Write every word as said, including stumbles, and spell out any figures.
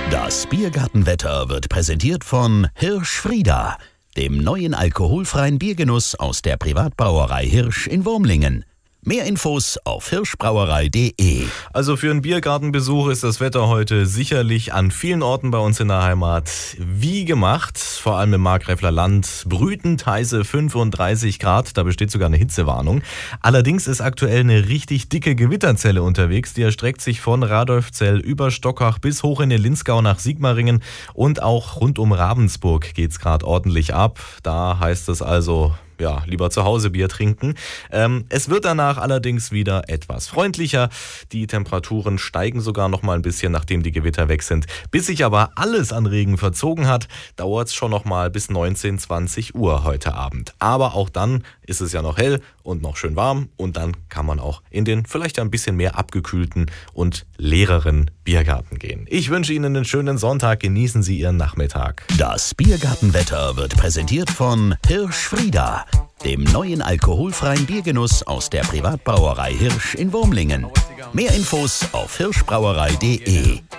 Das Biergartenwetter wird präsentiert von Hirsch Frieda, dem neuen alkoholfreien Biergenuss aus der Privatbrauerei Hirsch in Wurmlingen. Mehr Infos auf hirschbrauerei punkt de. Also für einen Biergartenbesuch ist das Wetter heute sicherlich an vielen Orten bei uns in der Heimat wie gemacht. Vor allem im Markgräfler Land brütend heiße fünfunddreißig Grad, da besteht sogar eine Hitzewarnung. Allerdings ist aktuell eine richtig dicke Gewitterzelle unterwegs. Die erstreckt sich von Radolfzell über Stockach bis hoch in den Linzgau nach Sigmaringen und auch rund um Ravensburg geht es gerade ordentlich ab. Da heißt es also, ja, lieber zu Hause Bier trinken. Ähm, es wird danach allerdings wieder etwas freundlicher. Die Temperaturen steigen sogar noch mal ein bisschen, nachdem die Gewitter weg sind. Bis sich aber alles an Regen verzogen hat, dauert es schon noch mal bis neunzehn, zwanzig Uhr heute Abend. Aber auch dann ist es ja noch hell und noch schön warm und dann kann man auch in den vielleicht ein bisschen mehr abgekühlten und leereren Biergarten gehen. Ich wünsche Ihnen einen schönen Sonntag. Genießen Sie Ihren Nachmittag. Das Biergartenwetter wird präsentiert von Hirsch Frieda, dem neuen alkoholfreien Biergenuss aus der Privatbrauerei Hirsch in Wurmlingen. Mehr Infos auf hirschbrauerei punkt de.